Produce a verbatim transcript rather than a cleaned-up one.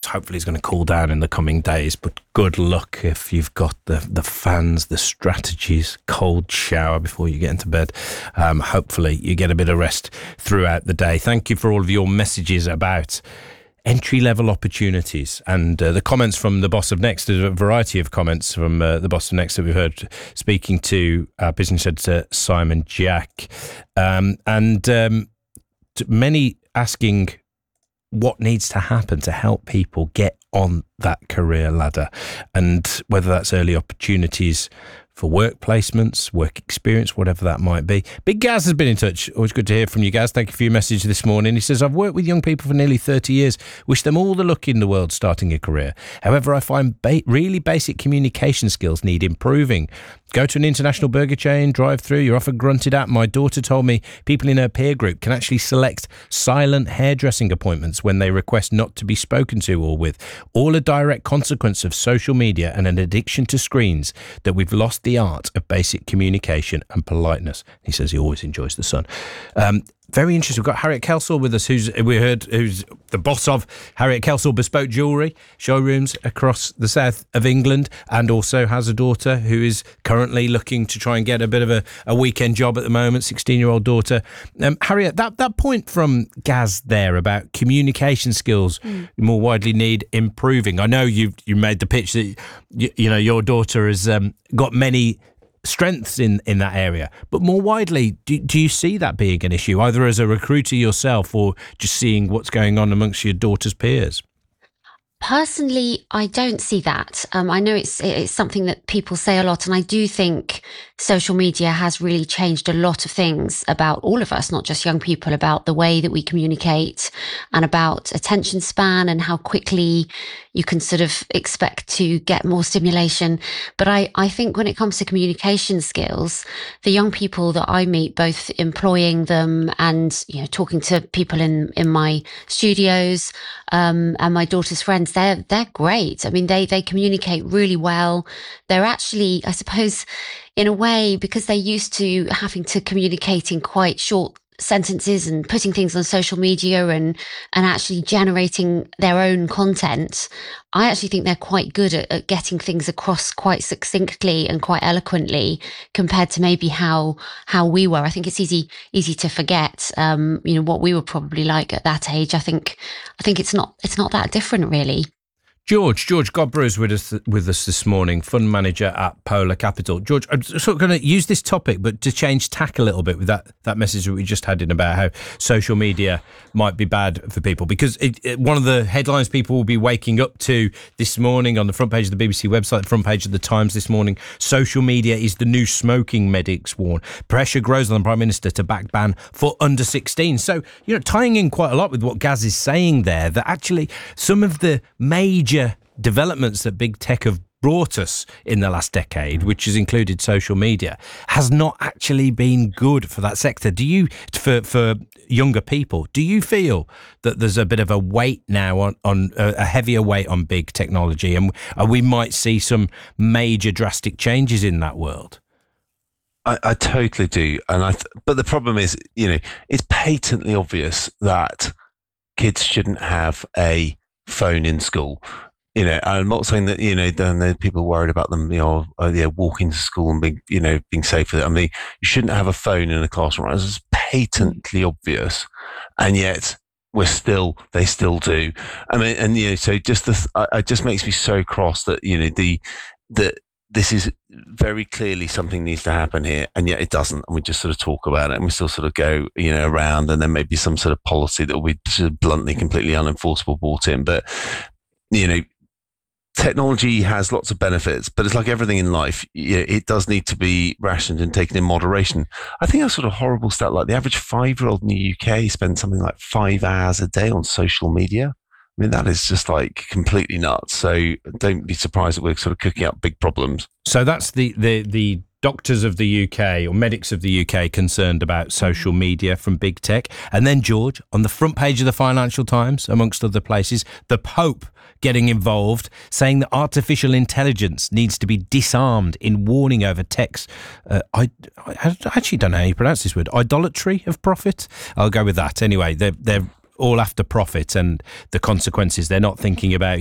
hopefully it's going to cool down in the coming days, but good luck if you've got the, the fans, the strategies, cold shower before you get into bed. Um, hopefully you get a bit of rest throughout the day. Thank you for all of your messages about entry-level opportunities and uh, the comments from the boss of Next. There's a variety of comments from uh, the boss of Next that we've heard speaking to our business editor Simon Jack, um, and um, many asking what needs to happen to help people get on that career ladder, and whether that's early opportunities for work placements, work experience, whatever that might be. Big Gaz has been in touch. Always good to hear from you, Gaz. Thank you for your message this morning. He says, I've worked with young people for nearly thirty years. Wish them all the luck in the world starting a career. However, I find ba- really basic communication skills need improving. Go to an international burger chain, drive through, you're often grunted at. My daughter told me people in her peer group can actually select silent hairdressing appointments when they request not to be spoken to or with. All a direct consequence of social media and an addiction to screens, that we've lost the art of basic communication and politeness. He says he always enjoys the sun. Um, very interesting. We've got Harriet Kelsall with us, who's we heard who's the boss of Harriet Kelsall Bespoke Jewellery showrooms across the south of England, and also has a daughter who is currently looking to try and get a bit of a, a weekend job at the moment, sixteen-year-old daughter. Um, Harriet, that, that point from Gaz there about communication skills mm. more widely need improving. I know you you made the pitch that you, you know your daughter has um, got many strengths in, in that area, but more widely, do, do you see that being an issue, either as a recruiter yourself or just seeing what's going on amongst your daughter's peers? Personally, I don't see that. Um, I know it's it's something that people say a lot, and I do think social media has really changed a lot of things about all of us, not just young people, about the way that we communicate and about attention span and how quickly you can sort of expect to get more stimulation. But I, I think when it comes to communication skills, the young people that I meet, both employing them and, you know, talking to people in, in my studios, um, and my daughter's friends, they're, they're great. I mean, they, they communicate really well. They're actually, I suppose, in a way, because they're used to having to communicate in quite short sentences and putting things on social media and and actually generating their own content, I actually think they're quite good at, at getting things across quite succinctly and quite eloquently, compared to maybe how how we were. I think it's easy easy to forget um you know what we were probably like at that age. I think I think it's not it's not that different, really. George, George Godborough is with us, with us this morning, fund manager at Polar Capital. George, I'm sort of going to use this topic, but to change tack a little bit with that, that message that we just had in about how social media might be bad for people. Because it, it, one of the headlines people will be waking up to this morning on the front page of the B B C website, the front page of the Times this morning, social media is the new smoking, medics warn. Pressure grows on the Prime Minister to back ban for under sixteen. So, you know, tying in quite a lot with what Gaz is saying there, that actually some of the major developments that big tech have brought us in the last decade, which has included social media, has not actually been good for that sector. Do you, for for younger people, do you feel that there's a bit of a weight now on, on a heavier weight on big technology, and we might see some major drastic changes in that world? I, I totally do, and I. Th- but the problem is, you know, it's patently obvious that kids shouldn't have a phone in school. You know, I'm not saying that, you know, then there are people worried about them, you know, uh, yeah, walking to school and being, you know, being safe with it. I mean, you shouldn't have a phone in a classroom. Right? It's patently obvious. And yet we're still, they still do. I mean, and, you know, so just this, I, it just makes me so cross that, you know, the, the, this is very clearly something needs to happen here, and yet it doesn't. And we just sort of talk about it, and we still sort of go, you know, around, and then maybe some sort of policy that will be sort of bluntly, completely unenforceable brought in. But, you know, technology has lots of benefits, but it's like everything in life. It does need to be rationed and taken in moderation. I think that's sort of horrible stat, like the average five-year-old in the U K spends something like five hours a day on social media. I mean, that is just like completely nuts. So don't be surprised that we're sort of cooking up big problems. So that's the the the doctors of the U K or medics of the U K concerned about social media from big tech. And then, George, on the front page of the Financial Times, amongst other places, the Pope getting involved, saying that artificial intelligence needs to be disarmed in warning over tech's, uh, I, I actually don't know how you pronounce this word, idolatry of profit? I'll go with that. Anyway, they're, they're all after profit and the consequences. They're not thinking about